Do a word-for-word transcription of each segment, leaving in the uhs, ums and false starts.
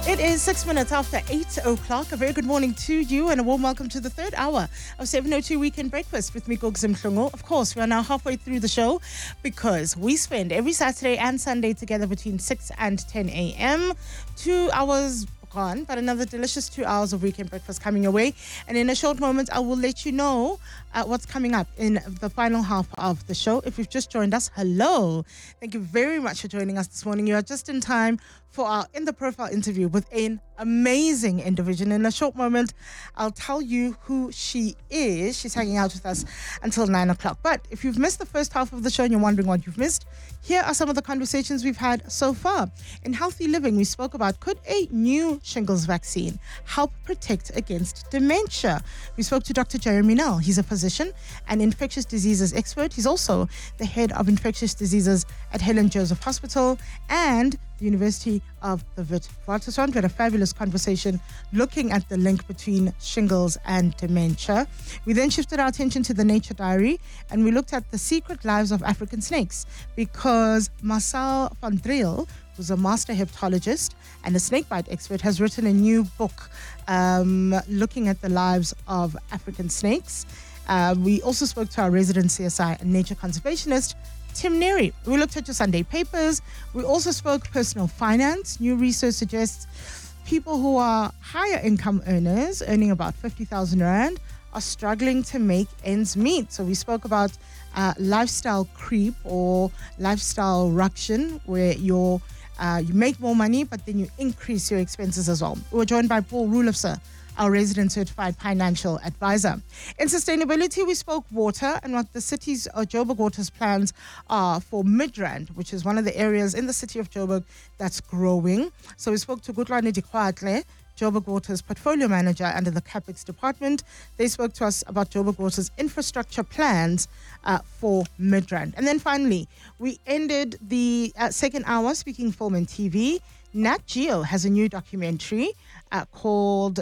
It is six minutes after eight o'clock. A very good morning to you and a warm welcome to the third hour of seven oh two Weekend Breakfast with me, Gogzim Mhlungu. Of course, we are now halfway through the show because we spend every Saturday and Sunday together between six and ten a.m. Two hours gone, but another delicious two hours of Weekend Breakfast coming your way. And in a short moment, I will let you know uh, what's coming up in the final half of the show. If you've just joined us, hello. Thank you very much for joining us this morning. You are just in time for our In the Profile interview with an amazing individual. In a short moment, I'll tell you who she is. She's hanging out with us until nine o'clock. But if you've missed the first half of the show and you're wondering what you've missed, here are some of the conversations we've had so far. In Healthy Living, we spoke about, could a new shingles vaccine help protect against dementia? We spoke to Doctor Jeremy Nell. He's a physician and infectious diseases expert. He's also the head of infectious diseases at Helen Joseph Hospital and the University of the Witwatersrand. We had a fabulous conversation looking at the link between shingles and dementia. We then shifted our attention to the Nature Diary and we looked at the secret lives of African snakes because Marcel van Driel, who's a master hepatologist and a snakebite expert, has written a new book um, looking at the lives of African snakes. Uh, we also spoke to our resident C S I and nature conservationist, Tim Neri. We looked at your Sunday papers. We also spoke personal finance. New research suggests people who are higher income earners, earning about fifty thousand rand, are struggling to make ends meet. So we spoke about uh, lifestyle creep or lifestyle ruction, where you're, uh, you make more money, but then you increase your expenses as well. We were joined by Paul Rulofse, our resident certified financial advisor. In sustainability, we spoke water and what the city's uh, Joburg Water's plans are for Midrand, which is one of the areas in the city of Joburg that's growing. So we spoke to Gutlwane Dikwatle, Joburg Water's portfolio manager under the CapEx department. They spoke to us about Joburg Water's infrastructure plans uh, for Midrand. And then finally, we ended the uh, second hour speaking film and T V. Nat Geo has a new documentary uh, called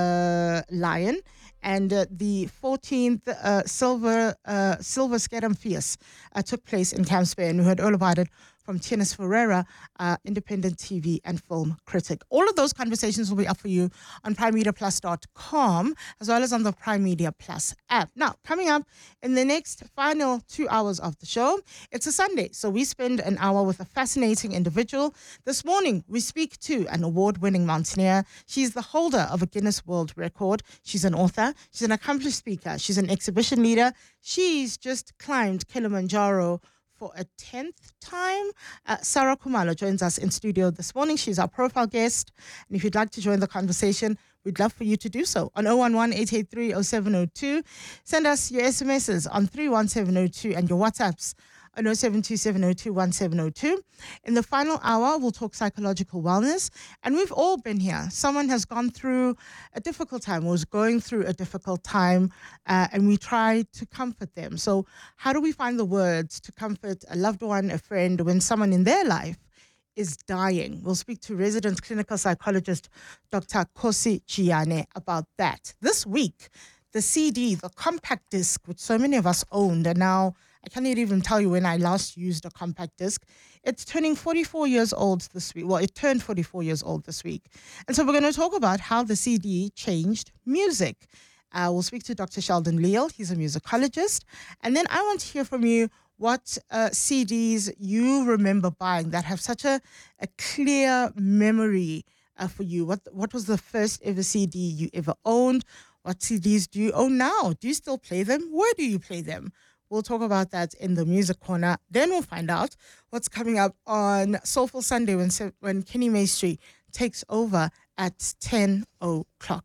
uh, Lion, and uh, the fourteenth uh, Silver uh, Silver Scatum Feast uh, took place in Camps Bay, and we heard all about it from Tienes Ferreira, uh, independent T V and film critic. All of those conversations will be up for you on prime media plus dot com, as well as on the Prime Media Plus app. Now, coming up in the next final two hours of the show, it's a Sunday, so we spend an hour with a fascinating individual. This morning, we speak to an award-winning mountaineer. She's the holder of a Guinness World Record. She's an author. She's an accomplished speaker. She's an exhibition leader. She's just climbed Kilimanjaro for a tenth time. Uh, Sarah Khumalo joins us in studio this morning. She's our profile guest. And if you'd like to join the conversation, we'd love for you to do so on oh one one, eight eight three, oh seven oh two. Send us your S M Ses on three one seven oh two and your WhatsApps on oh seven two seven oh two one seven oh two. In the final hour, we'll talk psychological wellness. And we've all been here. Someone has gone through a difficult time, was going through a difficult time, uh, and we try to comfort them. So how do we find the words to comfort a loved one, a friend, when someone in their life is dying? We'll speak to resident clinical psychologist, Doctor Kosi Giane, about that. This week, the C D, the compact disc, which so many of us owned, and now I can't even tell you when I last used a compact disc. It's turning forty-four years old this week. Well, it turned forty-four years old this week. And so we're going to talk about how the C D changed music. Uh, we'll speak to Doctor Sheldon Leal. He's a musicologist. And then I want to hear from you what uh, C Ds you remember buying that have such a, a clear memory uh, for you. What, what was the first ever C D you ever owned? What C Ds do you own now? Do you still play them? Where do you play them? We'll talk about that in the music corner. Then we'll find out what's coming up on Soulful Sunday when when Kenny Maestri takes over at ten o'clock.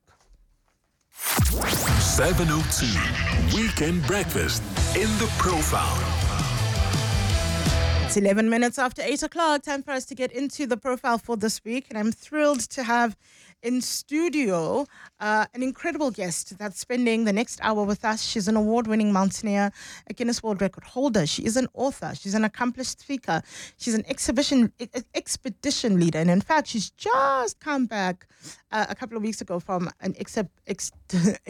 seven oh two Weekend Breakfast in the Profile. It's eleven minutes after eight o'clock. Time for us to get into the profile for this week. And I'm thrilled to have in studio uh, an incredible guest that's spending the next hour with us. She's an award-winning mountaineer, a Guinness World Record holder. She is an author. She's an accomplished speaker. She's an exhibition e- expedition leader. And in fact, she's just come back uh, a couple of weeks ago from an ex- ex- ex-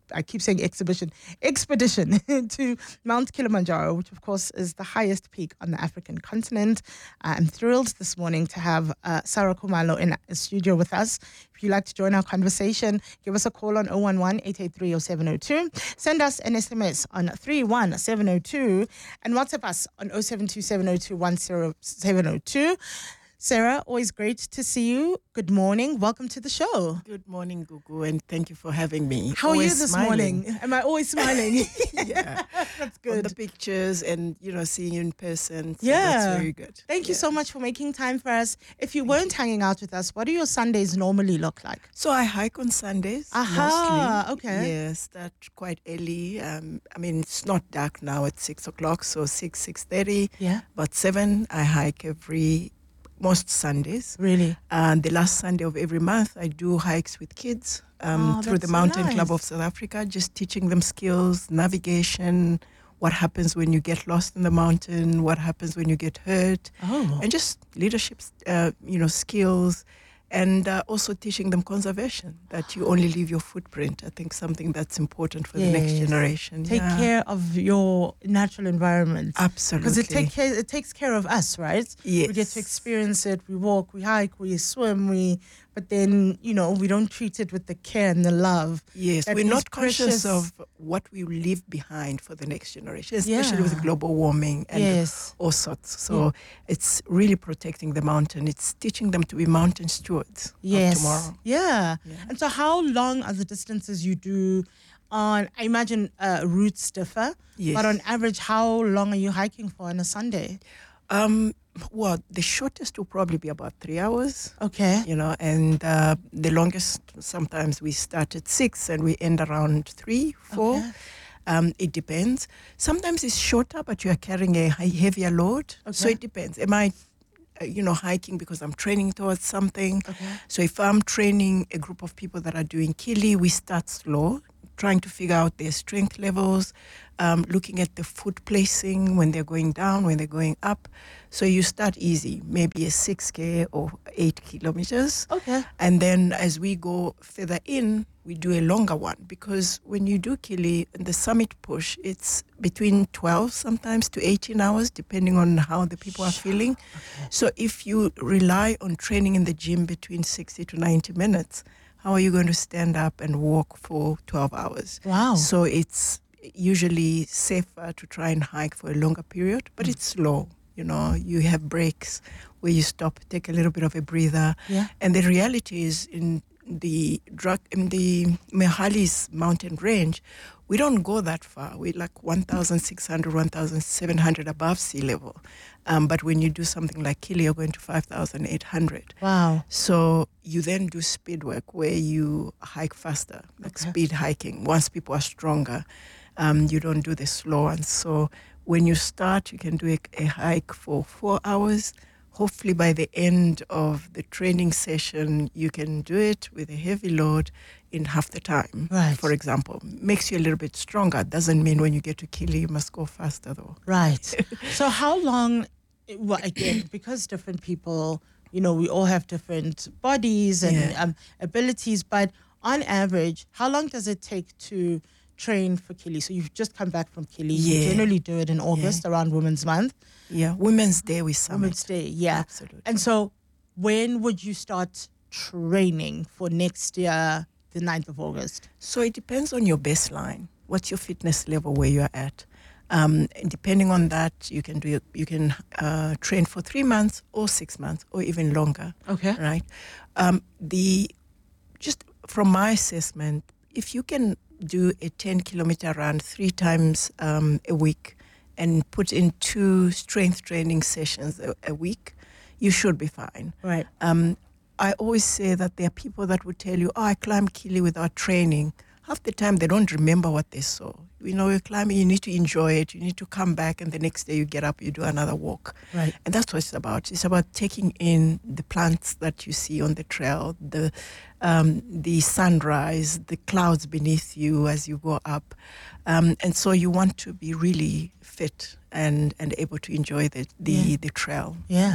I keep saying exhibition, expedition to Mount Kilimanjaro, which of course is the highest peak on the African continent. I'm thrilled this morning to have uh, Sarah Khumalo in the studio with us. If you'd like to join our conversation, give us a call on zero one one, eight eight three, zero seven zero two. Send us an S M S on three one seven zero two and WhatsApp us on zero seven two seven zero two one zero seven zero two. Sarah, always great to see you. Good morning. Welcome to the show. Good morning, Gugu, and thank you for having me. How always are you this smiling. morning? Am I always smiling? Yeah. That's On good. the pictures and, you know, seeing you in person. So Yeah. That's very good. Thank you Yeah. so much for making time for us. If you weren't hanging out with us, what do your Sundays normally look like? So I hike on Sundays. Aha, mostly. okay. Yeah, start quite early. Um, I mean, it's not dark now at six o'clock, so six, six thirty. Yeah. But seven, I hike every, most Sundays. Really? And the last Sunday of every month, I do hikes with kids um, Oh, through that's the so Mountain Club nice. of South Africa, just teaching them skills, navigation, what happens when you get lost in the mountain, what happens when you get hurt, Oh. and just leadership, uh, you know, skills. And uh, also teaching them conservation, that you only leave your footprint. I think something that's important for the next Yes. generation. Take Yeah. care of your natural environment. Absolutely. Because it, take care, it takes care of us, right? We get to Yes. experience it. We walk, we hike, we swim, we. But then, you know, we don't treat it with the care and the love. Yes, that we're is not conscious precious. of what we leave behind for the next generation, especially with Yeah. global warming and Yes. all sorts. So it's really protecting the mountain. It's teaching them to be mountain stewards Yes. of tomorrow. Yeah. Yeah. And so how long are the distances you do on, I imagine uh, routes differ, Yes. but on average, how long are you hiking for on a Sunday? Um, well, the shortest will probably be about three hours. Okay. You know, and uh, the longest, sometimes we start at six and we end around three, four. Okay. Um, it depends. Sometimes it's shorter, but you are carrying a high, heavier load. So Okay. it depends. Am I, uh, you know, hiking because I'm training towards something? Okay. So if I'm training a group of people that are doing Kili, we start slow, trying to figure out their strength levels, um, looking at the foot placing when they're going down, when they're going up. So you start easy, maybe a six K or eight kilometers. Okay. And then as we go further in, we do a longer one, because when you do Kili, the summit push, it's between twelve sometimes to eighteen hours, depending on how the people are feeling. So if you rely on training in the gym between sixty to ninety minutes, how are you going to stand up and walk for twelve hours? Wow. So it's usually safer to try and hike for a longer period, but it's slow. You know, you have breaks where you stop, take a little bit of a breather. Yeah. And the reality is, in the drug in the Mehali's mountain range, we don't go that far. We're like one thousand six hundred, one thousand seven hundred above sea level. Um, but when you do something like Kili, you're going to five thousand eight hundred. Wow. So you then do speed work where you hike faster, like Okay. speed hiking. Once people are stronger, um, you don't do the slow ones. So when you start, you can do a, a hike for four hours. Hopefully by the end of the training session, you can do it with a heavy load in half the time, Right. for example. Makes you a little bit stronger. Doesn't mean when you get to Kili, you must go faster though. Right. So how long, well, again, because different people, you know, we all have different bodies and Yeah. um, abilities, but on average, how long does it take to train for Kili? So you've just come back from Kili. You Yeah. generally do it in August around Women's Month. Yeah, Women's Day we summit. Women's Day, yeah. Absolutely. And so when would you start training for next year, the ninth of August? So it depends on your baseline. What's your fitness level where you're at? Um, and depending on that, you can do you can uh, train for three months or six months or even longer. Okay. Right. Um, the just from my assessment, if you can do a ten kilometer run three times um, a week and put in two strength training sessions a, a week, you should be fine. Right. Um, I always say that there are people that would tell you, oh, I climbed Kili without training. Half the time they don't remember what they saw. You know, you're climbing, you need to enjoy it. You need to come back, and the next day you get up, you do another walk. Right. And that's what it's about. It's about taking in the plants that you see on the trail, the um, the sunrise, the clouds beneath you as you go up. Um, and so you want to be really fit and, and able to enjoy the, the, Yeah. the trail. Yeah.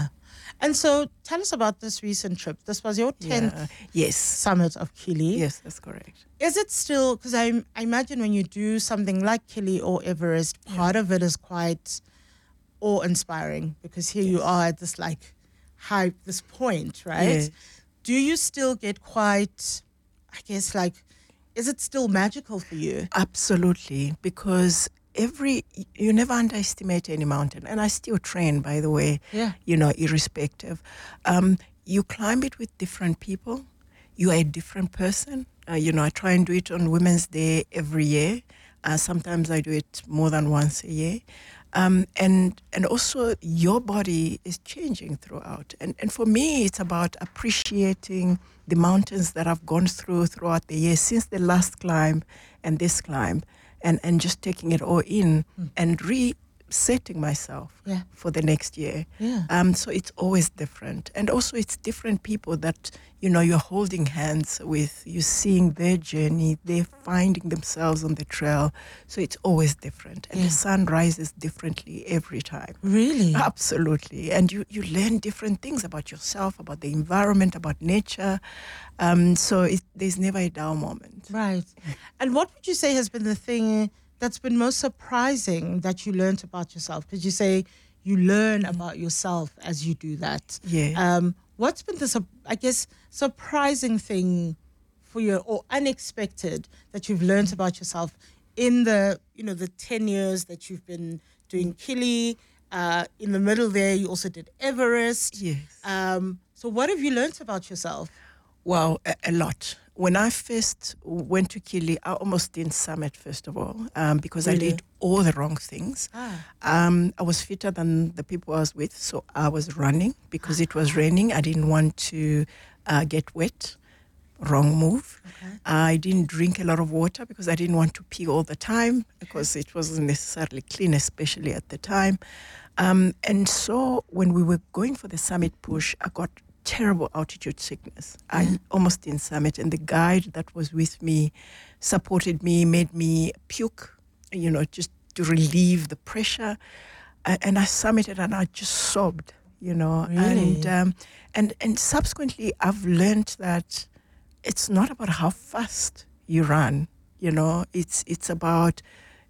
And so tell us about this recent trip. This was your tenth Yeah. Yes. summit of Kili. Yes, that's correct. Is it still, because I, I imagine when you do something like Kili or Everest, part of it is quite awe-inspiring because here you are at this like high, this point, right? Yes. Do you still get quite, I guess, like, is it still magical for you? Absolutely, because every you never underestimate any mountain, and I still train, by the way. Yeah. You know, irrespective. Um, you climb it with different people. You are a different person. Uh, you know, I try and do it on Women's Day every year. Uh, sometimes I do it more than once a year. Um, and and also your body is changing throughout. And and for me, it's about appreciating the mountains that I've gone through throughout the year since the last climb and this climb, and, and just taking it all in mm. and resetting myself yeah. for the next year. Yeah. Um, so it's always different. And also it's different people that, you know, you're holding hands with, you're seeing their journey, they're finding themselves on the trail. So it's always different. And yeah. the sun rises differently every time. Really? Absolutely. And you, you learn different things about yourself, about the environment, about nature. Um, so it, there's never a dull moment. Right. And what would you say has been the thing that's been most surprising that you learned about yourself? Because you say you learn about yourself as you do that. Yeah. Um, what's been the, su- I guess, surprising thing for you or unexpected that you've learned about yourself in the, you know, the ten years that you've been doing Kili? Uh, in the middle there, you also did Everest. Yes. Um, so what have you learned about yourself? Well, a, a lot. When I first went to Kili, I almost didn't summit, first of all, um, because Really? I did all the wrong things. Ah. Um, I was fitter than the people I was with, so I was running because it was raining. I didn't want to uh, get wet. Wrong move. Okay. I didn't drink a lot of water because I didn't want to pee all the time because it wasn't necessarily clean, especially at the time. Um, and so when we were going for the summit push, I got terrible altitude sickness. I Yeah. almost didn't summit, and the guide that was with me supported me, made me puke, you know, just to relieve the pressure. Uh, and I summited, and I just sobbed, you know. Really? And um, and and subsequently, I've learned that it's not about how fast you run, you know. It's it's about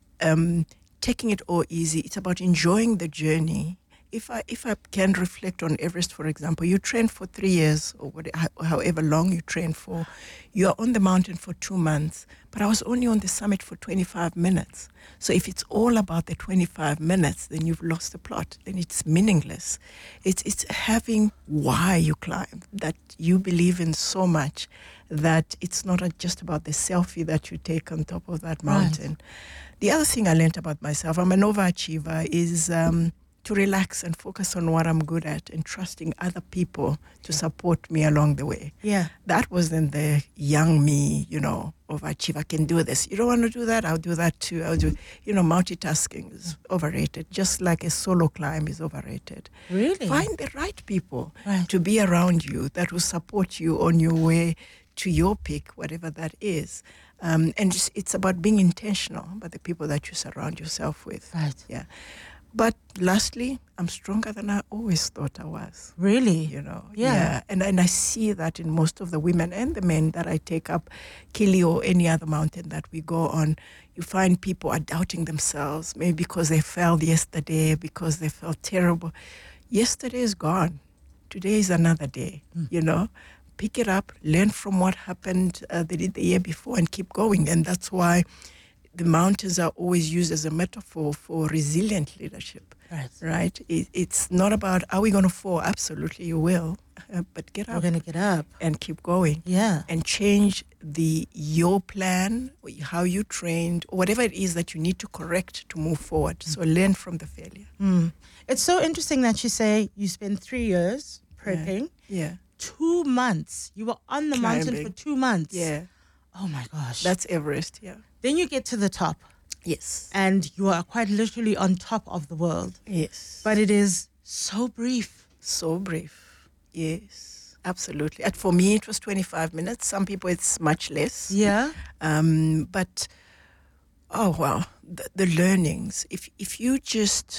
um, taking it all easy. It's about enjoying the journey. If I if I can reflect on Everest, for example, you train for three years or whatever, however long you train for. You are on the mountain for two months, but I was only on the summit for twenty-five minutes. So if it's all about the twenty-five minutes, then you've lost the plot. Then it's meaningless. It's it's having why you climb, that you believe in so much that it's not just about the selfie that you take on top of that mountain. Right. The other thing I learned about myself, I'm an overachiever, is um, to relax and focus on what I'm good at and trusting other people to support me along the way. Yeah. That wasn't the young me, you know, overachieve. I can do this. You don't want to do that? I'll do that too. I'll do, you know, multitasking is overrated, just like a solo climb is overrated. Really? Find the right people Right. to be around you that will support you on your way to your peak, whatever that is. Um, and just, it's about being intentional about the people that you surround yourself with. Right. Yeah. But lastly, I'm stronger than I always thought I was. Really? You know, Yeah. yeah. And, and I see that in most of the women and the men that I take up Kili or any other mountain that we go on. You find people are doubting themselves, maybe because they fell yesterday, because they felt terrible. Yesterday is gone. Today is another day, mm. you know. Pick it up, learn from what happened uh, the, the year before and keep going. And that's why the mountains are always used as a metaphor for resilient leadership. Right. Right? It, it's not about, are we going to fall? Absolutely, you will. Uh, but get We're up going to get up. and keep going. Yeah. And change the your plan, how you trained, or whatever it is that you need to correct to move forward. Mm. So learn from the failure. Mm. It's so interesting that you say you spent three years prepping. Yeah. yeah. Two months. You were on the Climbing. mountain for two months. Yeah. Oh my gosh. That's Everest, yeah. Then you get to the top. Yes. And you are quite literally on top of the world. Yes. But it is so brief. So brief. Yes, absolutely. And for me, it was twenty-five minutes. Some people, it's much less. Yeah. Um, but, oh, wow, the, the learnings. If if you just,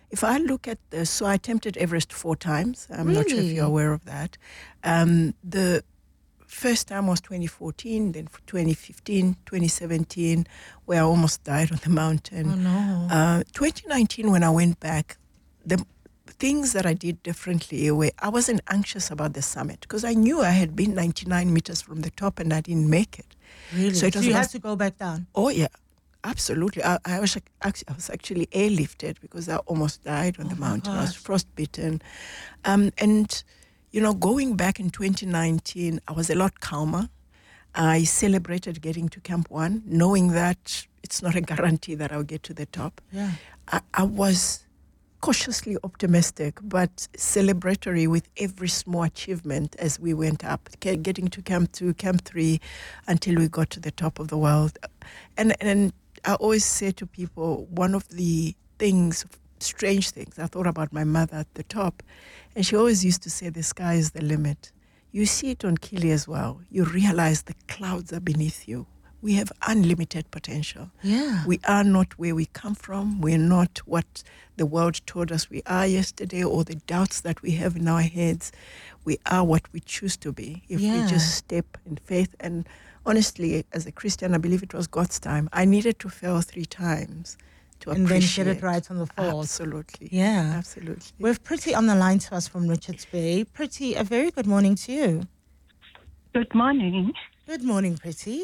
if I look at the, so I attempted Everest four times. I'm not sure if Really? you're aware of that. Um, the first time was twenty fourteen, then twenty fifteen, twenty seventeen, where I almost died on the mountain. Oh, no. Uh, twenty nineteen, when I went back, the things that I did differently were I wasn't anxious about the summit because I knew I had been ninety-nine meters from the top and I didn't make it. Really? So it was you about- had to go back down. Oh, yeah, absolutely. I, I, was, ac- ac- I was actually airlifted because I almost died on the my mountain. I was gosh. frostbitten. Um, and, you know, going back in twenty nineteen, I was a lot calmer. I celebrated getting to Camp One, knowing that it's not a guarantee that I'll get to the top. Yeah. I, I was cautiously optimistic, but celebratory with every small achievement as we went up, Ge- getting to Camp Two, Camp Three, until we got to the top of the world. And and I always say to people, one of the things, strange things, I thought about my mother at the top, and she always used to say, the sky is the limit. You see it on Kili as well. You realize the clouds are beneath you. We have unlimited potential. Yeah. We are not where we come from. We're not what the world told us we are yesterday or the doubts that we have in our heads. We are what we choose to be if Yeah. we just step in faith. And honestly, as a Christian, I believe it was God's time. I needed to fail three times to And then appreciate. get it right on the fourth. Absolutely. Yeah. Absolutely. We have Pretty on the line to us from Richards Bay. Pretty, a very good morning to you. Good morning. Good morning, Pretty.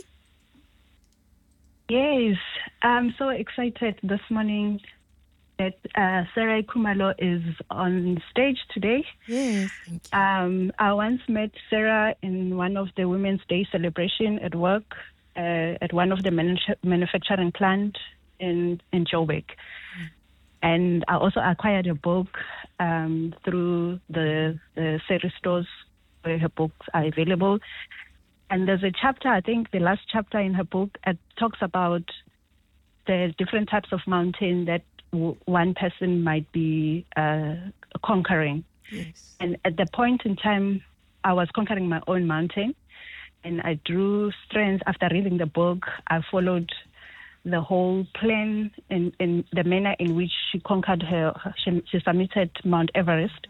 Yes, I'm so excited this morning that uh, Sarah Kumalo is on stage today. Yes. Thank you. Um, I once met Sarah in one of the Women's Day celebration at work uh, at one of the manu- manufacturing plant in in Joburg. And I also acquired a book um, through the, the Sarah stores where her books are available. And there's a chapter, I think the last chapter in her book, it talks about the different types of mountain that w- one person might be uh, conquering. Yes. And at the point in time, I was conquering my own mountain, and I drew strength after reading the book. I followed the whole plan in, in the manner in which she conquered her, she, she submitted Mount Everest.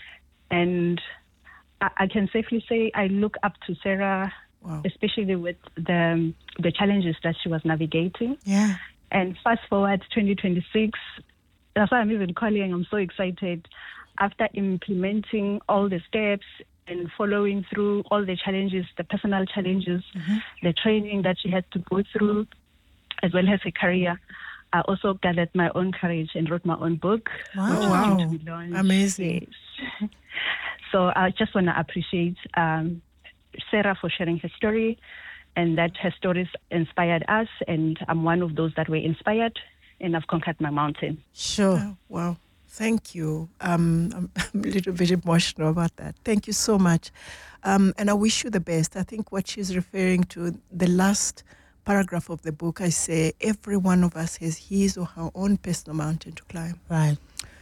And I, I can safely say I look up to Sarah, Wow. especially with the the challenges that she was navigating. Yeah. And fast forward twenty twenty-six, that's why I'm even calling. I'm so excited. After implementing all the steps and following through all the challenges, the personal challenges, the training that she had to go through, as well as her career, I also gathered my own courage and wrote my own book. Wow. which is Wow. due to be launched. Amazing. Yes. So I just want to appreciate um, Sarah for sharing her story, and that her stories inspired us, and I'm one of those that were inspired, and I've conquered my mountain. Sure. Oh, wow. Thank you. Um, I'm I'm a little bit emotional about that. Thank you so much. Um, and I wish you the best. I think what she's referring to, the last paragraph of the book, I say every one of us has his or her own personal mountain to climb. Right.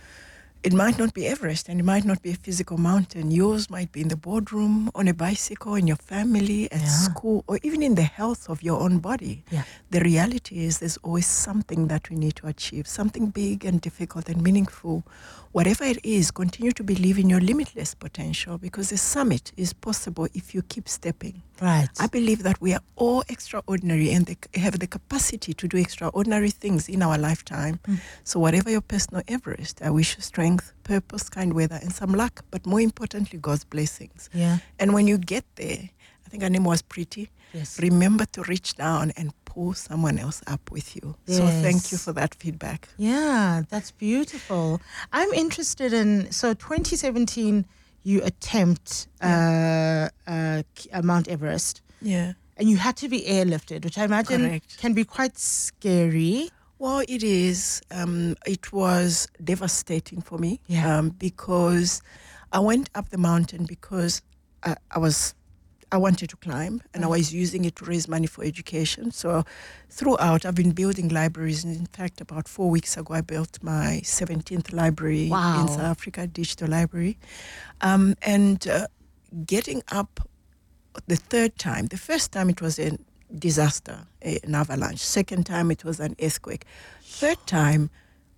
It might not be Everest, and it might not be a physical mountain. Yours might be in the boardroom, on a bicycle, in your family, at Yeah. school, or even in the health of your own body. Yeah. The reality is there's always something that we need to achieve, something big and difficult and meaningful. Whatever it is, continue to believe in your limitless potential, because the summit is possible if you keep stepping. Right. I believe that we are all extraordinary and they have the capacity to do extraordinary things in our lifetime. So whatever your personal Everest, I wish you strength, purpose, kind weather, and some luck, but more importantly, God's blessings. Yeah. And when you get there, I think her name was Pretty, Yes. remember to reach down and pull someone else up with you. So thank you Yes. for that feedback. Yeah, that's beautiful. I'm interested in, so twenty seventeen, you attempt uh, uh, K- uh, Mount Everest, Yeah. and you had to be airlifted, which I imagine Correct. can be quite scary. Well, it is. Um, it was devastating for me Yeah. um, because I went up the mountain because I, I was I wanted to climb, and I was using it to raise money for education. So throughout, I've been building libraries. And in fact, about four weeks ago, I built my seventeenth library Wow. in South Africa, digital library. Um, and uh, getting up the third time, the first time it was a disaster, a- an avalanche. Second time it was an earthquake. Third time,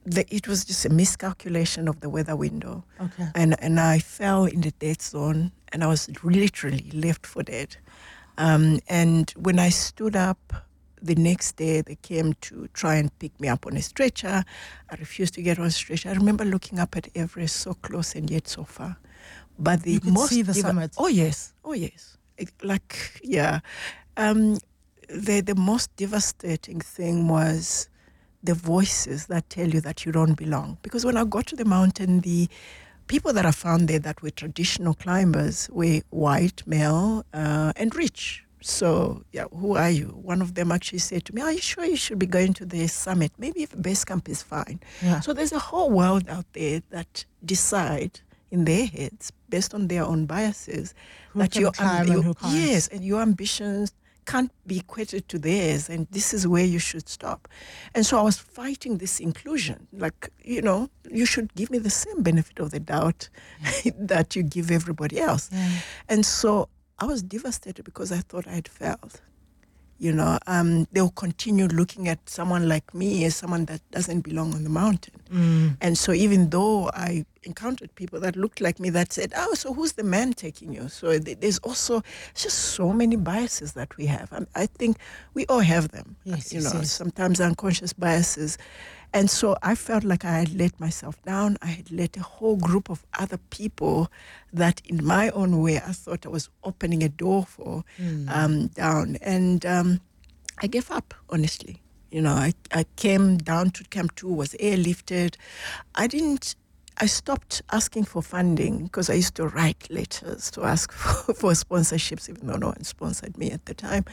the, it was just a miscalculation of the weather window. Okay. And, and I fell in the dead zone, and I was literally left for dead. Um, and when I stood up the next day, they came to try and pick me up on a stretcher. I refused to get on a stretcher. I remember looking up at Everest, so close and yet so far. But the You could most see the deva- summit. Oh yes, oh yes. It, like yeah, um, the the most devastating thing was the voices that tell you that you don't belong. Because when I got to the mountain, the people that I found there that were traditional climbers were white, male, uh, and rich. So, yeah, who are you? One of them actually said to me, are you sure you should be going to the summit? Maybe if base camp is fine. Yeah. So there's a whole world out there that decide in their heads, based on their own biases, Who that can your climb your- and who can't. yes, and your ambitions can't be equated to theirs, and this is where you should stop. And so I was fighting this inclusion, like, you know, you should give me the same benefit of the doubt that you give everybody else. Yeah. And so I was devastated because I thought I had failed. You know, um, they'll continue looking at someone like me as someone that doesn't belong on the mountain. Mm. And so even though I encountered people that looked like me that said, oh, so who's the man taking you? So th- there's also just so many biases that we have. I, I think we all have them, Yes, you yes, know, yes. sometimes unconscious biases. And so I felt like I had let myself down. I had let a whole group of other people that in my own way I thought I was opening a door for um, down. And um, I gave up, honestly. You know, I, I came down to Camp two, was airlifted. I didn't, I stopped asking for funding because I used to write letters to ask for, for sponsorships, even though no one sponsored me at the time.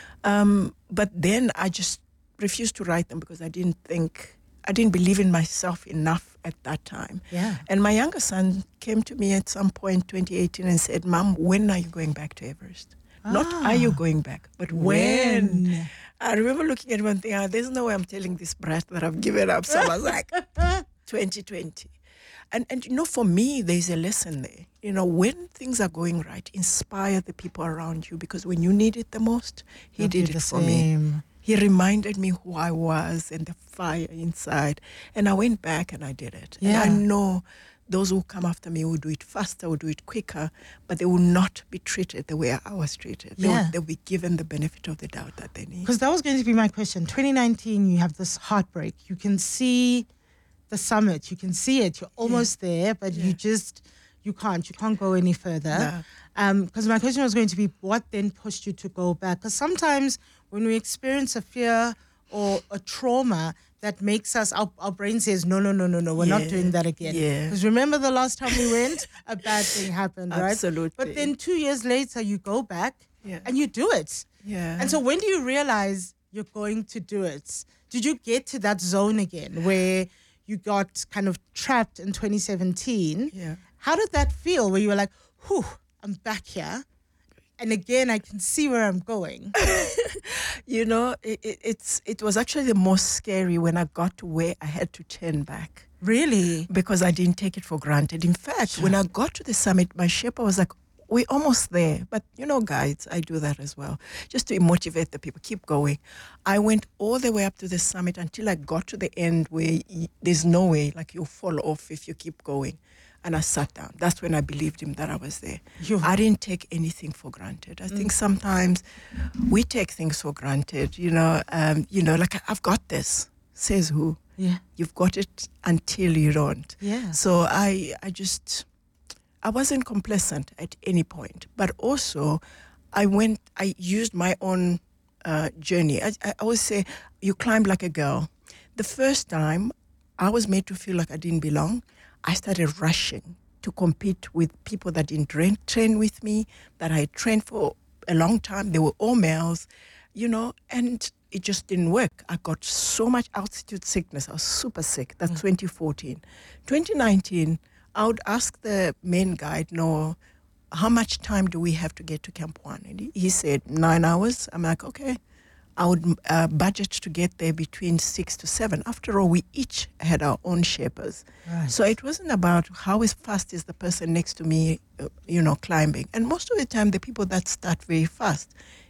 Um, but then I just refused to write them because I didn't think, I didn't believe in myself enough at that time. Yeah. And my younger son came to me at some point, twenty eighteen, and said, Mom, when are you going back to Everest? Not Ah. are you going back, but When? when? I remember looking at one thing, ah, there's no way I'm telling this brat that I've given up. So I was like, twenty twenty. And, and you know, for me, there's a lesson there. You know, when things are going right, inspire the people around you, because when you need it the most, he They'll did do it the for me. same. He reminded me who I was and the fire inside. And I went back and I did it. Yeah. And I know those who come after me will do it faster, will do it quicker, but they will not be treated the way I was treated. They Yeah. will, they'll be given the benefit of the doubt that they need. Because that was going to be my question. twenty nineteen, you have this heartbreak. You can see the summit. You can see it. You're almost there, but you just, you can't. You can't go any further. No. Because my question was going to be, what then pushed you to go back? Because sometimes when we experience a fear or a trauma that makes us, our, our brain says, no, no, no, no, no, we're not Yeah, doing that again. yeah. Because remember the last time we went, a bad thing happened, right? Absolutely. But then two years later, you go back Yeah. and you do it. Yeah. And so when do you realize you're going to do it? Did you get to that zone again where you got kind of trapped in twenty seventeen? Yeah. How did that feel where you were like, whew, I'm back here. And again, I can see where I'm going. You know, it, it, it's it was actually the most scary when I got to where I had to turn back, Really? because I didn't take it for granted. In fact, when I got to the summit, my Sherpa was like, we're almost there. But, you know, guides, I do that as well, just to motivate the people, keep going. I went all the way up to the summit until I got to the end where y- there's no way, like you'll fall off if you keep going. And I sat down. That's when I believed him that I was there. You- I didn't take anything for granted. I think sometimes we take things for granted, you know, um, you know, like, I've got this, says who? Yeah. You've got it until you don't. Yeah. So I, I just, I wasn't complacent at any point, but also I went, I used my own uh, journey. I, I always say, you climb like a girl. The first time I was made to feel like I didn't belong, I started rushing to compete with people that didn't train, train with me, that I had trained for a long time. They were all males, you know, and it just didn't work. I got so much altitude sickness. I was super sick. That's twenty fourteen. twenty nineteen, I would ask the main guide, no, how much time do we have to get to Camp One? And he, he said, nine hours. I'm like, okay. I would uh, budget to get there between six to seven. After all, we each had our own Sherpas. Right. So it wasn't about how is fast is the person next to me, uh, you know, climbing. And most of the time, the people that start very fast,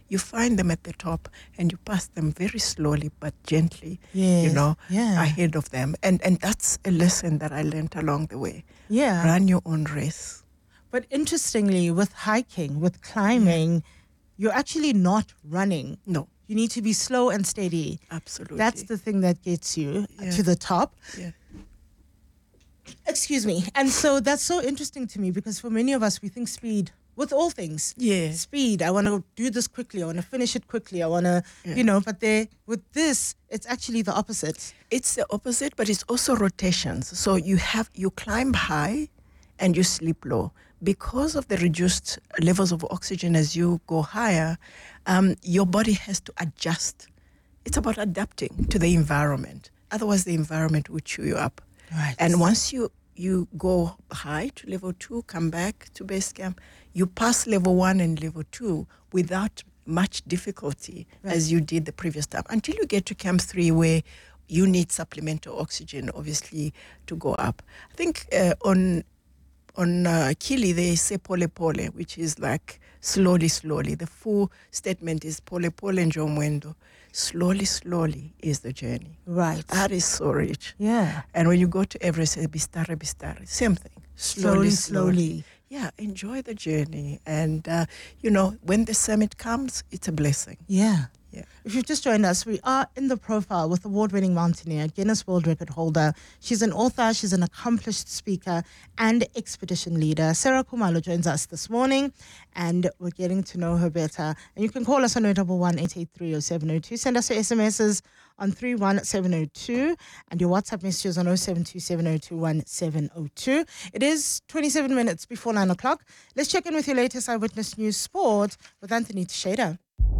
you find them at the top and you pass them very slowly but gently, Yes, you know, yeah. ahead of them. And and that's a lesson that I learned along the way. Yeah. Run your own race. But interestingly, with hiking, with climbing, you're actually not running. No, You need to be slow and steady. absolutely. That's the thing that gets you Yeah. to the top. yeah. Excuse me. And so that's so interesting to me because for many of us, we think speed with all things. Yeah. Speed. I want to do this quickly. I want to finish it quickly. I want to, Yeah. you know, but they, with this, it's actually the opposite. It's the opposite, but it's also rotations. So you have you climb high and you sleep low. Because of the reduced levels of oxygen as you go higher, um, your body has to adjust. It's about adapting to the environment. Otherwise, the environment will chew you up. Right. And once you, you go high to level two, come back to base camp, you pass level one and level two without much difficulty Right. as you did the previous time, until you get to camp three where you need supplemental oxygen, obviously, to go up. I think uh, on on uh, Kili, they say pole pole, which is like slowly, slowly. The full statement is pole pole njomwendo. Slowly, slowly is the journey. Right. That is so rich. Yeah. And when you go to Everest, say bistare, bistare, same thing. Slowly, slowly. Yeah, enjoy the journey. And, uh, you know, when the summit comes, it's a blessing. Yeah. Yeah. If you've just joined us, we are in the profile with award-winning mountaineer, Guinness World Record holder. She's an author, she's an accomplished speaker and expedition leader. Sarah Khumalo joins us this morning and we're getting to know her better. And you can call us on zero one one, eight eight three, zero seven zero two. Send us your S M Ses on three one seven zero two and your WhatsApp messages on zero seven two seven zero two one seven zero two. It is twenty-seven minutes before nine o'clock. Let's check in with your latest Eyewitness News Sport with Anthony Teixeira.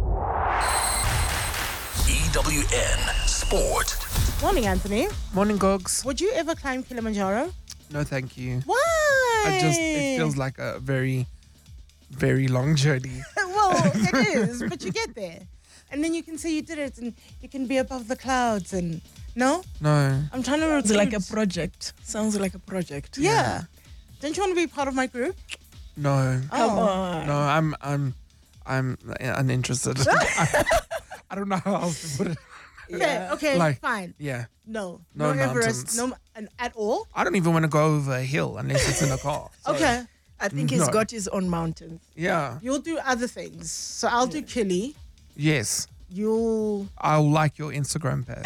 E W N Sport. Morning, Anthony. Morning, Gogs. Would you ever climb Kilimanjaro? No, thank you. Why? I just, it feels like a very, very long journey. Well, it is, but you get there. And then you can say you did it and you can be above the clouds and... No? No. I'm trying to It's recruit. like a project. Sounds like a project. Yeah. Don't you want to be part of my group? No. Come Oh. on. No, I'm, I'm, I'm uninterested. I, I don't know how else to put it. Okay, okay, Like- fine. Yeah. No. No Everest. mountains. No, and at all? I don't even want to go over a hill unless it's in a car. So, Okay. I think he's No. got his own mountains. Yeah. You'll do other things. So I'll do Kili. Yes. You'll... I'll like your Instagram page.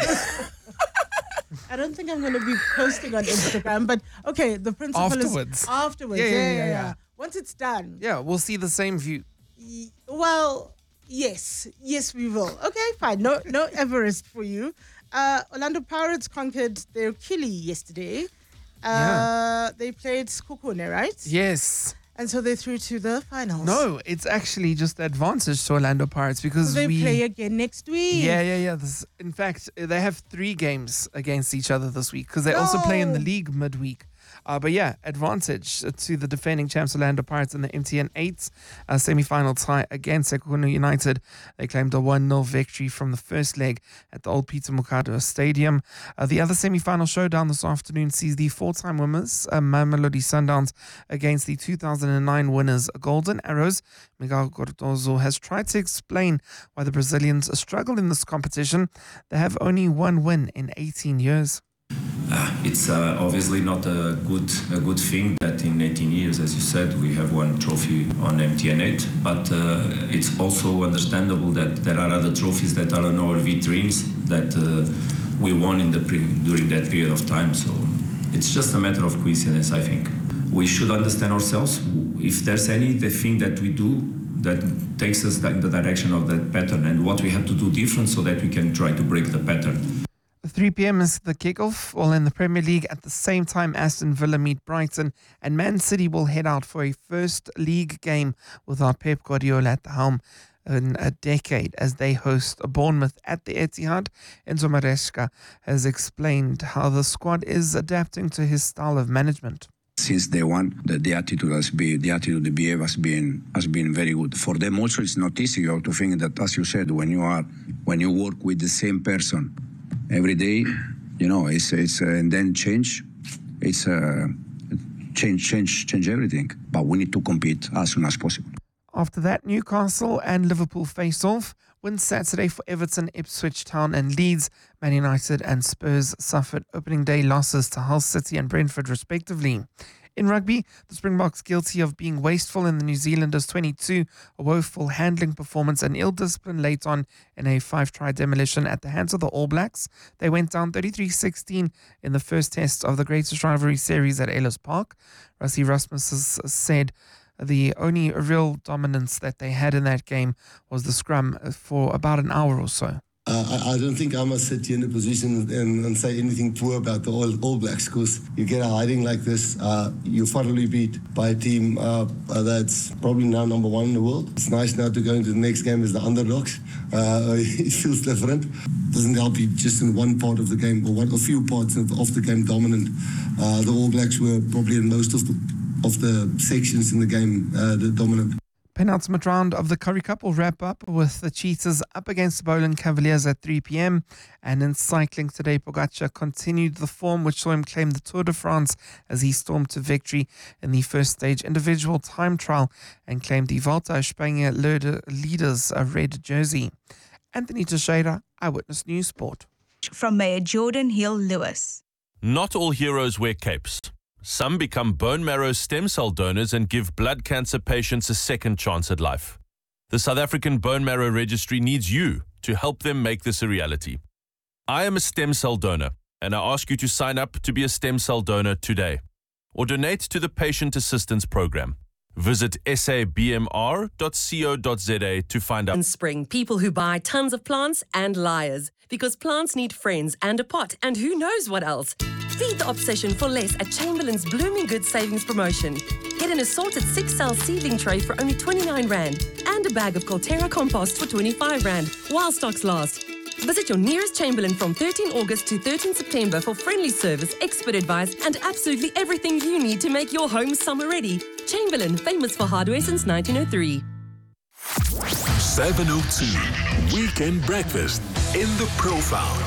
I don't think I'm going to be posting on Instagram, but okay, the principle Afterwards. is... Afterwards. Yeah, Yeah yeah, yeah, yeah, yeah, yeah. Once it's done. Yeah, we'll see the same view. Y- Well, yes, yes, we will. Okay, fine. No, no Everest for you. Uh, Orlando Pirates conquered their Kili yesterday. Uh, Yeah. They played Skukune, right? Yes. And so they're through to the finals. No, it's actually just advantage to Orlando Pirates because they we play again next week. Yeah, yeah, yeah. This, in fact, they have three games against each other this week because they also play in the No. league midweek. Uh, but yeah, advantage to the defending champs Orlando Pirates in the M T N eight uh, semi-final tie against Sekhukhune United. They claimed a one nil victory from the first leg at the old Peter Mokado Stadium. Uh, the other semi-final showdown this afternoon sees the four-time winners, uh, Mamelodi Sundowns, against the two thousand nine winners Golden Arrows. Miguel Cordozo has tried to explain why the Brazilians struggle in this competition. They have only one win in eighteen years. Uh, it's uh, obviously not a good a good thing that in eighteen years, as you said, we have one trophy on M T N eight, but uh, it's also understandable that there are other trophies that are on our vitrines that uh, we won in the pre- during that period of time. So it's just a matter of coincidence, I think. We should understand ourselves. If there's any the thing that we do that takes us in the direction of that pattern and what we have to do different so that we can try to break the pattern. three p.m. is the kickoff. Well, in the Premier League, at the same time, Aston Villa meet Brighton, and Man City will head out for a first league game without Pep Guardiola at the helm in a decade as they host Bournemouth at the Etihad. Enzo Maresca has explained how the squad is adapting to his style of management. Since day one, the, the attitude has been, the attitude, the behavior has been has been very good. For them also, it's not easy. You have to think that, as you said, when you are when you work with the same person every day, you know, it's it's uh, and then change, it's uh, change change change everything. But we need to compete as soon as possible. After that, Newcastle and Liverpool face off. Win Saturday for Everton, Ipswich Town and Leeds. Man United and Spurs suffered opening day losses to Hull City and Brentford respectively. In rugby, the Springboks guilty of being wasteful in the New Zealanders' twenty-two, a woeful handling performance and ill discipline late on in a five-try demolition at the hands of the All Blacks. They went down thirty-three sixteen in the first test of the greatest rivalry series at Ellis Park. Rassie Rasmus said the only real dominance that they had in that game was the scrum for about an hour or so. Uh, I, I don't think I must sit here in a position and, and say anything poor about the All, All Blacks, because you get a hiding like this, uh, you're thoroughly beat by a team uh, that's probably now number one in the world. It's nice now to go into the next game as the underdogs. Uh, it feels different. Doesn't help you just in one part of the game, or one, a few parts of, of the game dominant. Uh, the All Blacks were probably in most of the, of the sections in the game uh, the dominant. Penultimate round of the Currie Cup will wrap up with the Cheetahs up against the Boland Cavaliers at three p.m. And in cycling today, Pogacar continued the form which saw him claim the Tour de France as he stormed to victory in the first stage individual time trial and claimed the Volta a España leaders a red jersey. Anthony Teixeira, Eyewitness News Sport. From Mayor Jordan Hill Lewis. Not all heroes wear capes. Some become bone marrow stem cell donors and give blood cancer patients a second chance at life. The South African Bone Marrow Registry needs you to help them make this a reality. I am a stem cell donor, and I ask you to sign up to be a stem cell donor today, or donate to the Patient Assistance Program. Visit s a b m r dot co dot z a to find out. In spring, people who buy tons of plants and liars, because plants need friends and a pot, and who knows what else. Feed the obsession for less at Chamberlain's Blooming Good Savings Promotion. Get an assorted six-cell seedling tray for only twenty-nine rand and a bag of Colterra compost for twenty-five rand while stocks last. Visit your nearest Chamberlain from thirteenth August to thirteenth September for friendly service, expert advice and absolutely everything you need to make your home summer ready. Chamberlain, famous for hardware since nineteen oh three. seven oh two Weekend Breakfast in the Profile.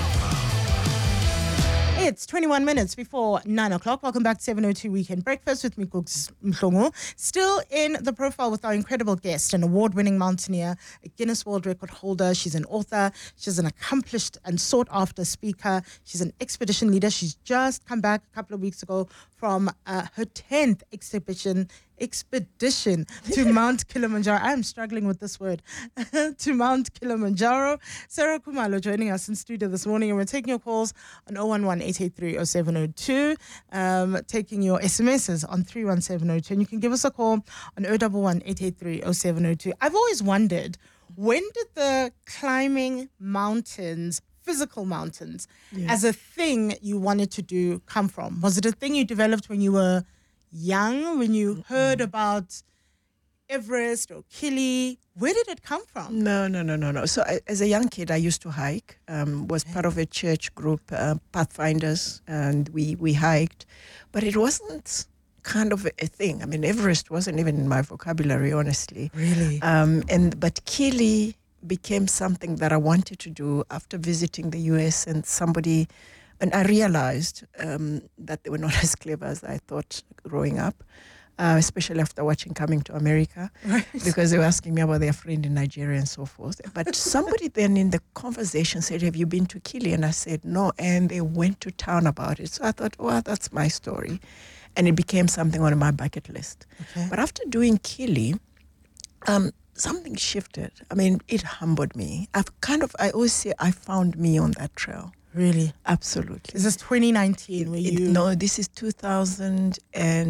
It's twenty-one minutes before nine o'clock. Welcome back to seven oh two Weekend Breakfast with me, Gugs Mhlongo. Still in the profile with our incredible guest, an award-winning mountaineer, a Guinness World Record holder. She's an author. She's an accomplished and sought-after speaker. She's an expedition leader. She's just come back a couple of weeks ago from uh, her tenth exhibition expedition to Mount Kilimanjaro. I'm struggling with this word. to Mount Kilimanjaro. Sarah Khumalo joining us in studio this morning, and we're taking your calls on oh one one, eight eight three, oh seven oh two, um, taking your S M Ses on three one seven oh two, and you can give us a call on oh one one, eight eight three, oh seven oh two. I've always wondered, when did the climbing mountains, physical mountains, Yeah. as a thing you wanted to do come from? Was it a thing you developed when you were young, when you heard about Everest or Kili? Where did it come from? No, no, no, no, no. So I, as a young kid, I used to hike, um, was part of a church group, uh, Pathfinders, and we, we hiked. But it wasn't kind of a, a thing. I mean, Everest wasn't even in my vocabulary, honestly. Really? Um, and But Kili became something that I wanted to do after visiting the U S, and somebody... And I realized um, that they were not as clever as I thought growing up, uh, especially after watching Coming to America, Right. because they were asking me about their friend in Nigeria and so forth. But somebody then in the conversation said, have you been to Kili? And I said, no. And they went to town about it. So I thought, well, that's my story. And it became something on my bucket list. Okay. But after doing Kili, um, something shifted. I mean, it humbled me. I've kind of, I always say I found me on that trail. Really? Absolutely. Is this twenty nineteen where It- you... no, this is two thousand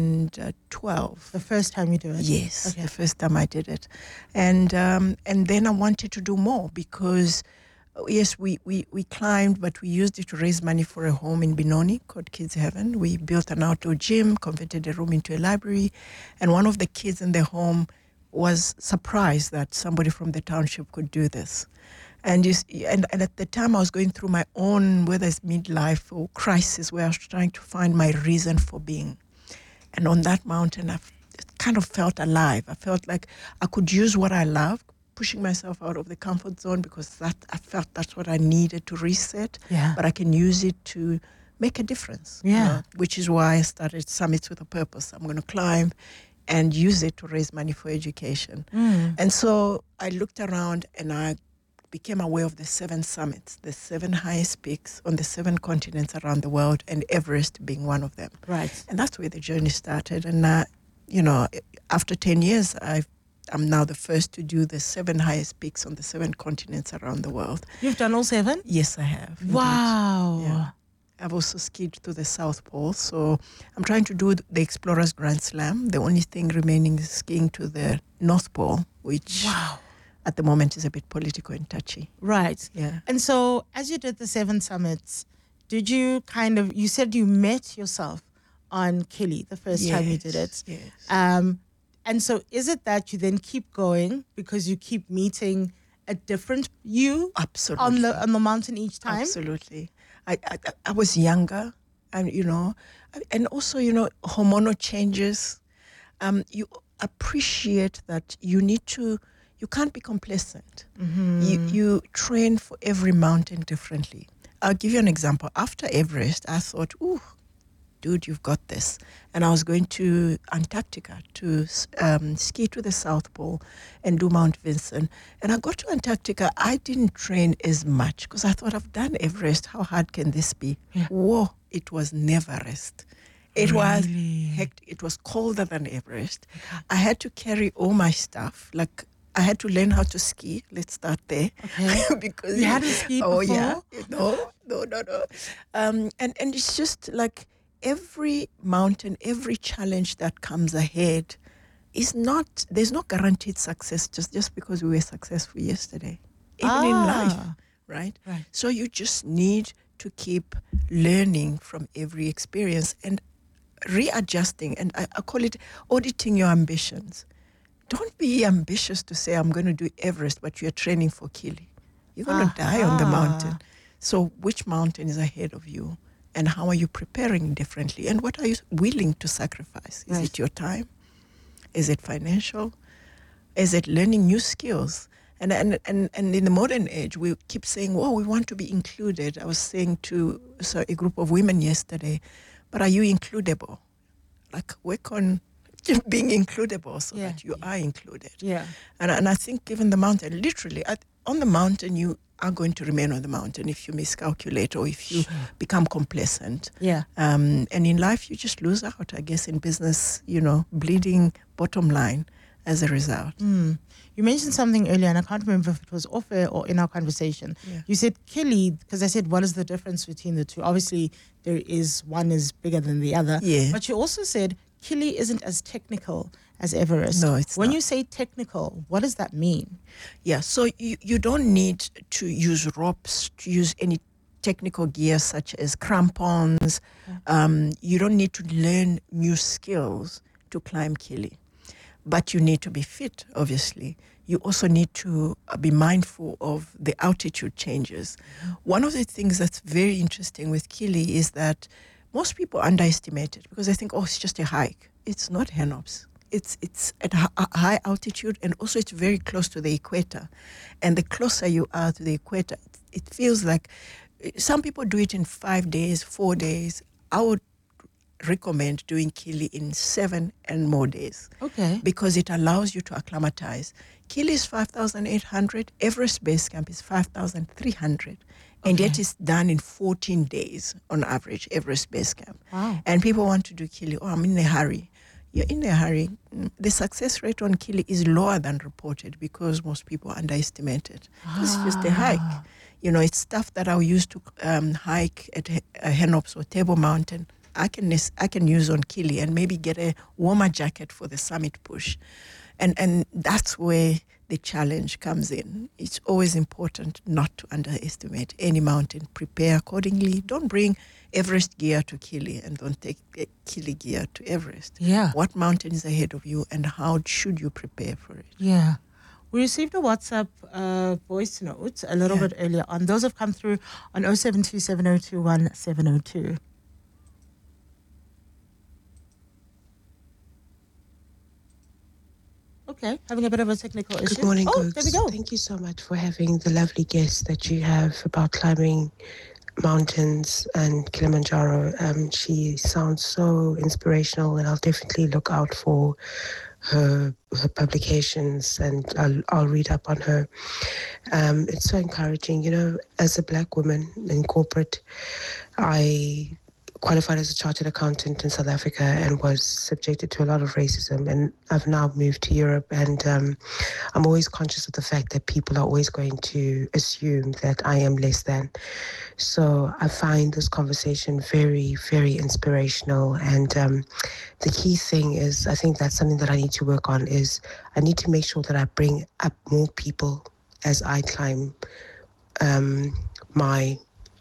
twelve. The first time you do it? Yes, Okay. the first time I did it. And um, and then I wanted to do more because, uh, yes, we, we, we climbed, but we used it to raise money for a home in Benoni called Kids Heaven. We built an outdoor gym, converted a room into a library, and one of the kids in the home was surprised that somebody from the township could do this. And, you, s- and and at the time I was going through my own, whether it's midlife or crisis, where I was trying to find my reason for being. And on that mountain, I f- kind of felt alive. I felt like I could use what I love, pushing myself out of the comfort zone, because that I felt that's what I needed to reset. Yeah. But I can use it to make a difference. you Yeah. know, which is why I started Summits with a Purpose. I'm going to climb and use it to raise money for education. Mm. And so I looked around and I became aware of the seven summits, the seven highest peaks on the seven continents around the world, and Everest being one of them. Right. And that's where the journey started. And, uh, you know, after ten years, I've, I'm now the first to do the seven highest peaks on the seven continents around the world. You've done all seven? Yes, I have. indeed. Wow. Yeah. I've also skied to the South Pole. So I'm trying to do the Explorers Grand Slam. The only thing remaining is skiing to the North Pole, which Wow. at the moment is a bit political and touchy. Right. Yeah. And so, as you did the seven summits, did you kind of, you said you met yourself on Kelly the first time you did it. Yes. Um, and so, is it that you then keep going because you keep meeting a different you Absolutely. on the on the mountain each time? Absolutely. I, I I was younger, and you know, and also you know, hormonal changes. Um, you appreciate that you need to. You can't be complacent. Mm-hmm. You you train for every mountain differently. I'll give you an example. After Everest, I thought, ooh, dude, you've got this. And I was going to Antarctica to um, ski to the South Pole and do Mount Vinson. And I got to Antarctica. I didn't train as much because I thought, I've done Everest. How hard can this be? Yeah. Whoa, it was never rest. It was Really? hectic. It was colder than Everest. I had to carry all my stuff. Like, I had to learn how to ski. Let's start there. Okay. Because You hadn't skied oh, before? yeah. No, no, no, no. Um, and, and it's just like every mountain, every challenge that comes ahead is not, there's no guaranteed success just, just because we were successful yesterday. Even in life, Ah. right? Right. So you just need to keep learning from every experience and readjusting. And I, I call it auditing your ambitions. Don't be ambitious to say, I'm going to do Everest, but you're training for Kili. You're going to die on the mountain. So which mountain is ahead of you? And how are you preparing differently? And what are you willing to sacrifice? Is Right. it your time? Is it financial? Is it learning new skills? And, and, and, and in the modern age, we keep saying, oh, we want to be included. I was saying to so a group of women yesterday, but are you includable? Like, work on being includable so Yeah. that you are included. Yeah. And, and I think given the mountain, literally, at, on the mountain, you are going to remain on the mountain if you miscalculate or if you become complacent. Yeah. Um, and in life, you just lose out. I guess in business, you know, bleeding bottom line as a result. Mm. You mentioned something earlier, and I can't remember if it was off air or in our conversation. Yeah. You said Kelly, because I said, what is the difference between the two? Obviously, there is one is bigger than the other. Yeah. But you also said Kelly isn't as technical as Everest. No, it's When not. you say technical, what does that mean? Yeah, so you, you don't need to use ropes, to use any technical gear such as crampons. Um, you don't need to learn new skills to climb Kili. But you need to be fit, obviously. You also need to uh, be mindful of the altitude changes. One of the things that's very interesting with Kili is that most people underestimate it because they think, oh, it's just a hike. It's not Henops. It's it's at a a high altitude, and also it's very close to the equator. And the closer you are to the equator, it, it feels like some people do it in five days, four days. I would recommend doing Kili in seven and more days. Okay. Because it allows you to acclimatize. Kili is five thousand eight hundred. Everest Base Camp is five thousand three hundred. And yet it's done in fourteen days on average, Everest Base Camp. Wow. And people want to do Kili. Oh, I'm in a hurry. You're in a hurry. Mm, The success rate on Kili is lower than reported because most people underestimate it. It's just a hike. You know, it's stuff that I'll use to um, hike at He- uh, Henops or Table Mountain. I can nes- I can use on Kili and maybe get a warmer jacket for the summit push. And and that's where the challenge comes in. It's always important not to underestimate any mountain. Prepare accordingly. Don't bring Everest gear to Kili and don't take uh, Kili gear to Everest. Yeah. What mountain is ahead of you and how should you prepare for it? Yeah. We received a WhatsApp uh, voice note a little Yeah. bit earlier on. Those have come through on oh seven two seven oh two one seven oh two. Okay, having a bit of a technical issue. Good morning, Oh, Googs. there we go. Thank you so much for having the lovely guests that you have about climbing mountains and Kilimanjaro. Um, she sounds so inspirational, and I'll definitely look out for her her publications, and I'll, I'll read up on her. Um, it's so encouraging. You know, as a black woman in corporate, I qualified as a chartered accountant in South Africa and was subjected to a lot of racism, and I've now moved to Europe, and um, I'm always conscious of the fact that people are always going to assume that I am less than. So I find this conversation very, very inspirational, and um, the key thing is, I think that's something that I need to work on, is I need to make sure that I bring up more people as I climb um, my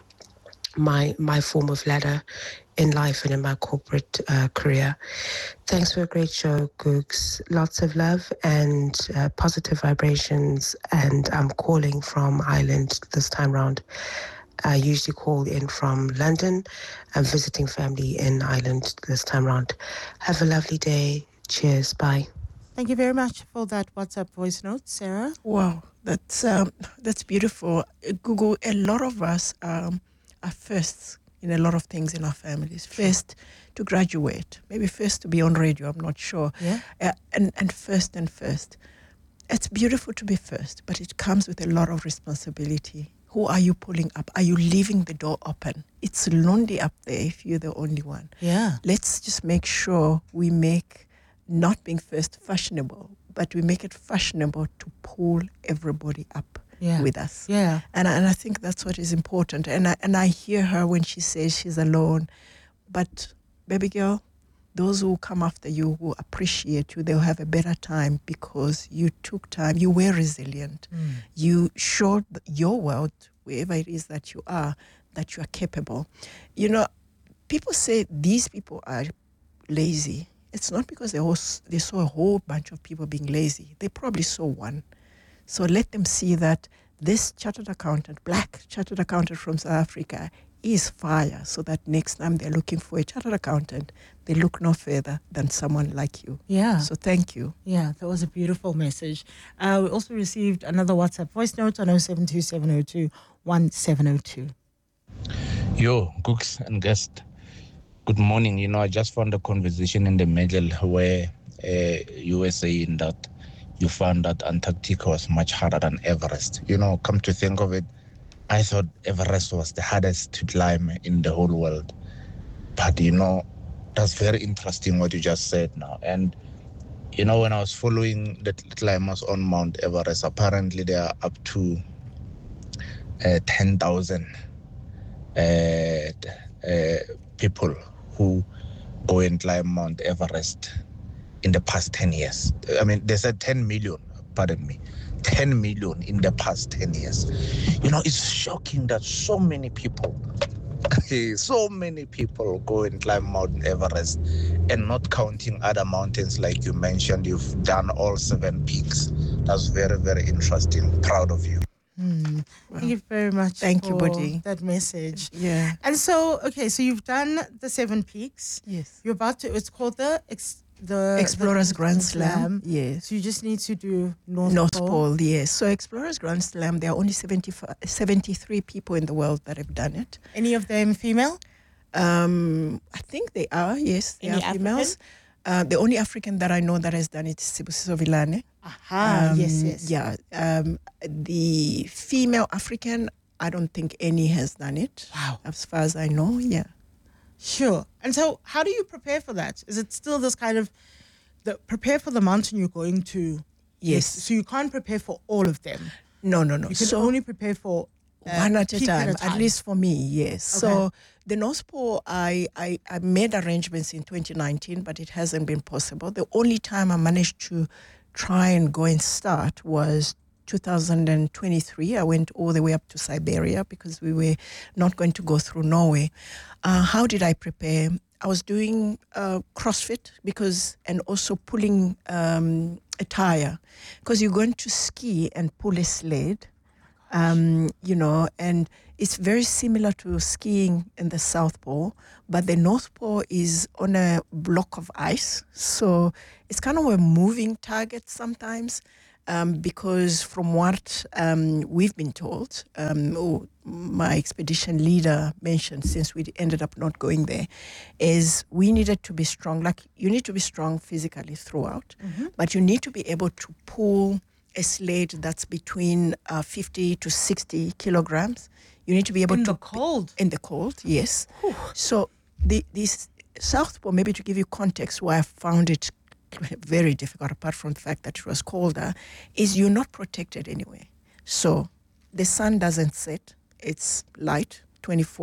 my my form of ladder in life and in my corporate uh, career. Thanks for a great show, Googs. Lots of love and uh, positive vibrations. And I'm calling from Ireland this time round. I usually call in from London. I'm visiting family in Ireland this time round. Have a lovely day. Cheers. Bye. Thank you very much for that WhatsApp voice note, Sarah. Wow, that's um, that's beautiful. Uh, Google, a lot of us um, are first in a lot of things in our families. First to graduate, maybe first to be on radio, I'm not sure. Yeah. Uh, and, and first and first. It's beautiful to be first, but it comes with a lot of responsibility. Who are you pulling up? Are you leaving the door open? It's lonely up there if you're the only one. Yeah. Let's just make sure we make not being first fashionable, but we make it fashionable to pull everybody up yeah. with us. Yeah. And, and I think that's what is important. And I, and I hear her when she says she's alone. But, baby girl, those who come after you, who appreciate you, they'll have a better time because you took time. You were resilient. Mm. You showed your world, wherever it is that you are, that you are capable. You know, people say these people are lazy. It's not because they, all, they saw a whole bunch of people being lazy. They probably saw one. So let them see that this chartered accountant, black chartered accountant from South Africa, is fire, so that next time they're looking for a chartered accountant, they look no further than someone like you. Yeah. So thank you. Yeah, that was a beautiful message. Uh, we also received another WhatsApp voice note on oh seven two seven oh two one seven oh two. Yo, Gooks and guest. Good morning. You know, I just found a conversation in the middle where uh, you were saying that you found that Antarctica was much harder than Everest. You know, come to think of it, I thought Everest was the hardest to climb in the whole world. But, you know, that's very interesting what you just said now. And, you know, when I was following the climbers on Mount Everest, apparently they are up to uh, ten thousand uh, uh, people who go and climb Mount Everest in the past ten years. I mean, they said ten million, pardon me, ten million in the past ten years. You know, it's shocking that so many people, so many people go and climb Mount Everest, and not counting other mountains like you mentioned. You've done all seven peaks. That's very, very interesting. Proud of you. Hmm. Wow. Thank you very much Thank for you, buddy. that message. Yeah. And so, okay, so you've done the seven peaks. Yes. You're about to, it's called the ex, the Explorers the Grand Slam. Yes. So you just need to do North, North Pole. Pole, yes. So Explorers Grand Slam, there are only seventy-five, seventy-three people in the world that have done it. Any of them female? Um, I think they are, yes. They Any are females. Uh, the only African that I know that has done it is Sibusiso Vilane. Aha, Um, yes, yes. Yeah. Um, the female African, I don't think any has done it. Wow. As far as I know, yeah. Sure. And so how do you prepare for that? Is it still this kind of, the prepare for the mountain you're going to? Yes. So you can't prepare for all of them. No, no, no. You can So- only prepare for uh, One at a, peak time, at least for me, yes. Okay. So the North Pole, I, I, I made arrangements in twenty nineteen, but it hasn't been possible. The only time I managed to try and go and start was two thousand twenty-three. I went all the way up to Siberia because we were not going to go through Norway. Uh, how did I prepare? I was doing uh, CrossFit because, and also pulling um, a tire, because you're going to ski and pull a sled. Um, you know, and it's very similar to skiing in the South Pole, but the North Pole is on a block of ice. So it's kind of a moving target sometimes. um, because from what um, we've been told, um, or my expedition leader mentioned, since we ended up not going there, is we needed to be strong. Like, you need to be strong physically throughout, Mhm. but you need to be able to pull a sled that's between uh, fifty to sixty kilograms. You need to be able In to... the cold? In the cold, yes. So the this South Pole, maybe to give you context why I found it very difficult, apart from the fact that it was colder, is you're not protected anyway. So the sun doesn't set. It's light, twenty-four